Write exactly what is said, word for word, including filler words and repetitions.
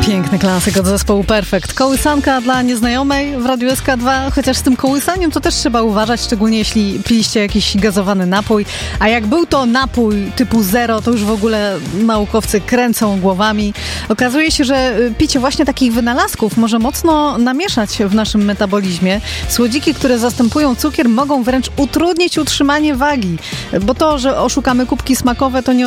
Piękny klasyk od zespołu Perfekt. Kołysanka dla nieznajomej w Radiu S K dwa, chociaż z tym kołysaniem to też trzeba uważać, szczególnie jeśli piliście jakiś gazowany napój. A jak był to napój typu zero, to już w ogóle naukowcy kręcą głowami. Okazuje się, że picie właśnie takich wynalazków może mocno namieszać w naszym metabolizmie. Słodziki, które zastępują cukier, mogą wręcz utrudnić utrzymanie wagi. Bo to, że oszukamy kubki smakowe, to nie